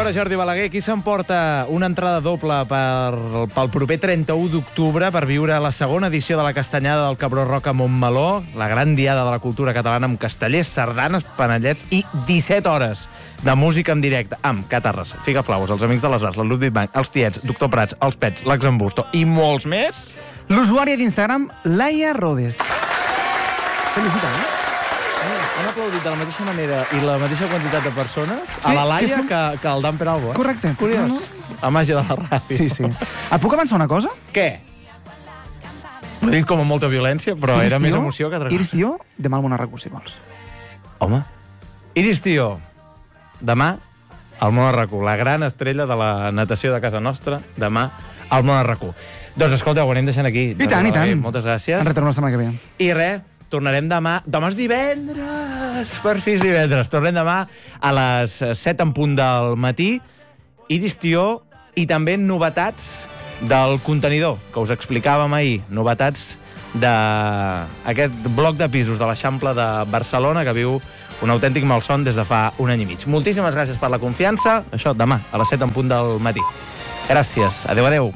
Fora Jordi Balaguer, qui s'emporta una entrada doble pel proper 31 d'octubre per viure la segona edició de la Castanyada del Cabró Roca a Montmeló, la gran diada de la cultura catalana amb castellers, sardanes, panellets i 17 hores de música en directe amb Catarres, Figaflaus, els Amics de les Arts, el Ludwig Bank, els Tiets, Doctor Prats, els Pets, l'Axambusto i molts més. L'usuària d'Instagram, Laia Rodes. Felicitants. Han aplaudit de la mateixa manera i la mateixa quantitat de persones a la Laia que al Dan Peralbo. Correcte. Curiós. La màgia de la ràdio. Sí. Et puc avançar una cosa? Què? L'he dit com amb molta violència, però era més emoció que altra cosa. Iris Tió, demà al Món Arracú, si vols. Home. Iris Tió, demà al Món Arracú. La gran estrella de la natació de casa nostra, demà al Món Arracú. Doncs escolta, ho anem deixant aquí. I tant. Moltes gràcies. Ens retornem la setmana que ve. I res, tornarem demà. Demà és divendres. Per fi és divendres. Tornem demà a les 7 en punt del matí. Iris Tió i també novetats del contenidor, que us explicàvem ahir. Novetats d'aquest bloc de pisos de l'Eixample de Barcelona que viu un autèntic malson des de fa un any i mig. Moltíssimes gràcies per la confiança. Això, demà, a les 7 en punt del matí. Gràcies. Adéu.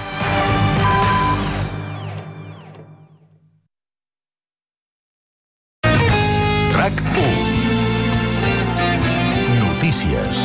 RAC1. Notícies.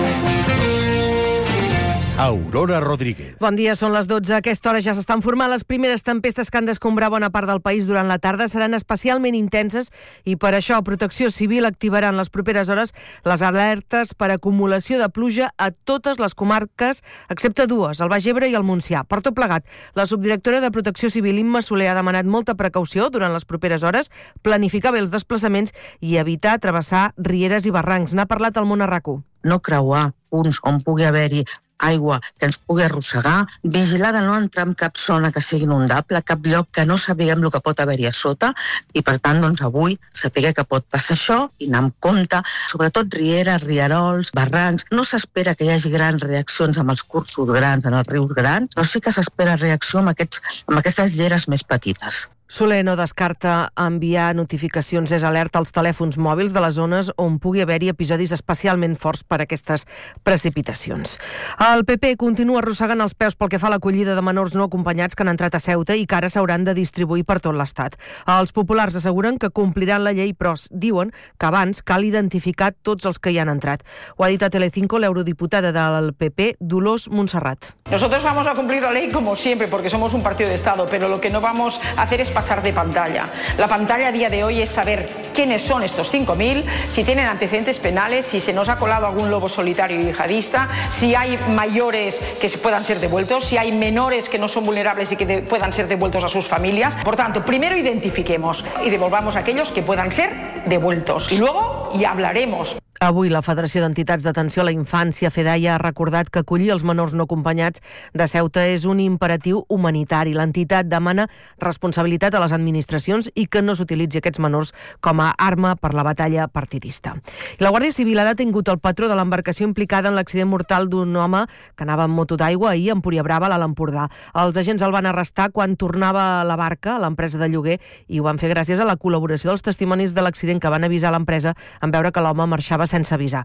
Aurora Rodríguez. Bon dia, són les 12. A aquesta hora ja s'estan formant les primeres tempestes que han d'escombrar bona part del país durant la tarda. Seran especialment intenses i per això Protecció Civil activarà en les properes hores les alertes per acumulació de pluja a totes les comarques, excepte dues, el Baix Ebre i el Montsià. Per tot plegat, la subdirectora de Protecció Civil, Imma Soler, ha demanat molta precaució durant les properes hores, planificar bé els desplaçaments i evitar travessar rieres i barrancs. N'ha parlat al Món Arracú. No creuar punts on pugui haver-hi aigua que ens pugui arrossegar, vigilar de no entrar en cap zona que sigui inundable, cap lloc que no sapiguem el que pot haver-hi a sota, i per tant, doncs, avui saber que pot passar això i anar amb compte, sobretot rieres, rierols, barrancs. No s'espera que hi hagi grans reaccions amb els cursos grans, en els rius grans, però sí que s'espera reacció amb aquestes lleres més petites. Soler no descarta enviar notificacions alerta als telèfons mòbils de les zones on pugui haver-hi episodis especialment forts per aquestes precipitacions. El PP continua arrossegant els peus pel que fa a l'acollida de menors no acompanyats que han entrat a Ceuta i que ara s'hauran de distribuir per tot l'Estat. Els populars asseguren que compliran la llei, però diuen que abans cal identificar tots els que hi han entrat. Ho ha dit a Telecinco l'eurodiputada del PP, Dolors Montserrat. Nosotros vamos a cumplir la ley como siempre, porque somos un partido de Estado, pero lo que no vamos a hacer es pasar de pantalla. La pantalla a día de hoy es saber quiénes son estos 5.000, si tienen antecedentes penales, si se nos ha colado algún lobo solitario y yihadista, si hay mayores que puedan ser devueltos, si hay menores que no son vulnerables y que puedan ser devueltos a sus familias. Por tanto, primero identifiquemos y devolvamos a aquellos que puedan ser devueltos. Y luego ya hablaremos. Avui la Federació d'Entitats d'Atenció a la Infància, FEDAIA, ha recordat que acollir els menors no acompanyats de Ceuta és un imperatiu humanitari. L'entitat demana responsabilitat a les administracions i que no s'utilitzi aquests menors com a arma per la batalla partidista. I la Guàrdia Civil ha detingut el patró de l'embarcació implicada en l'accident mortal d'un home que anava amb moto d'aigua ahir a Empúria Brava, a l'Empordà. Els agents el van arrestar quan tornava a la barca, a l'empresa de lloguer, i ho van fer gràcies a la col·laboració dels testimonis de l'accident que van avisar l'empresa en veure que l'home marxava sense avisar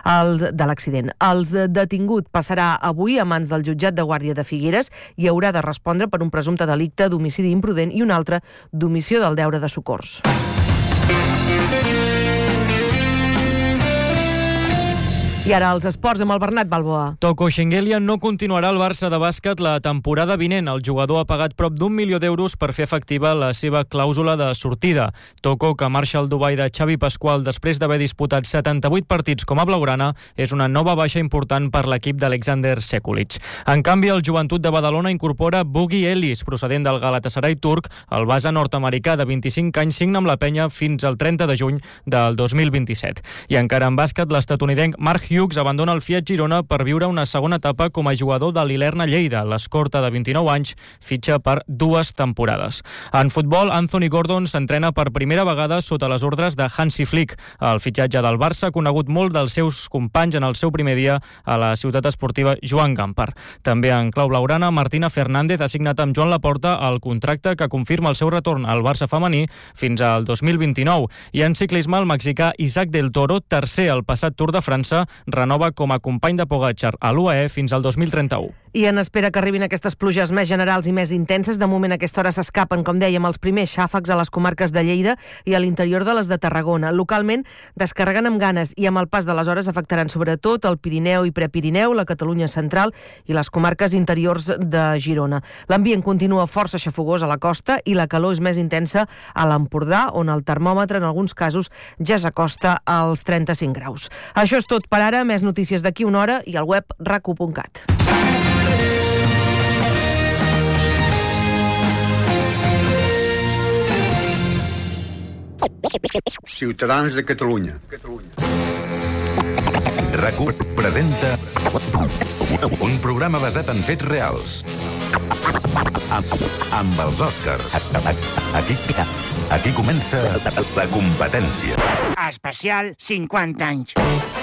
de l'accident. El detingut passarà avui a mans del jutjat de Guàrdia de Figueres i haurà de respondre per un presumpte delicte d'homicidi imprudent i un altre d'omissió del deure de socors. I ara els esports amb el Bernat Balboa. Toko Shengelia no continuarà al Barça de bàsquet la temporada vinent. El jugador ha pagat prop d'1 milió d'euros per fer efectiva la seva clàusula de sortida. Toko, que marxa al Dubai de Xavi Pasqual després d'haver disputat 78 partits com a blaugrana, és una nova baixa important per l'equip d'Alexander Sekulic. En canvi, el Joventut de Badalona incorpora Boogie Ellis, procedent del Galatasaray turc. El base nord-americà de 25 anys signa amb la penya fins al 30 de juny del 2027. I encara en bàsquet, l'estatunidenc Mark Hughes abandona el Fiat Girona per viure una segona etapa com a jugador de l'Ilerna Lleida. L'escorta de 29 anys fitxa per 2 temporades. En futbol, Anthony Gordon s'entrena per primera vegada sota les ordres de Hansi Flick. El fitxatge del Barça ha conegut molt dels seus companys en el seu primer dia a la ciutat esportiva Joan Gamper. També en clau blaugrana, Martina Fernández ha signat amb Joan Laporta el contracte que confirma el seu retorn al Barça femení fins al 2029. I en ciclisme, el mexicà Isaac del Toro, tercer al passat Tour de França, renova com a company de Pogačar a l'UAE fins al 2031. I en espera que arribin aquestes pluges més generals i més intenses, de moment a aquesta hora s'escapen, com dèiem, els primers xàfecs a les comarques de Lleida i a l'interior de les de Tarragona. Localment descarreguen amb ganes i amb el pas de les hores afectaran sobretot el Pirineu i Prepirineu, la Catalunya central i les comarques interiors de Girona. L'ambient continua força xafogós a la costa i la calor és més intensa a l'Empordà, on el termòmetre en alguns casos ja s'acosta als 35 graus. Això és tot per ara, més notícies d'aquí una hora i al web rac1.cat. Ciutadans de Catalunya. RAC1 presenta un programa basat en fets reals. Amb els Oscars. Aquí comença la competència. Especial 50 anys.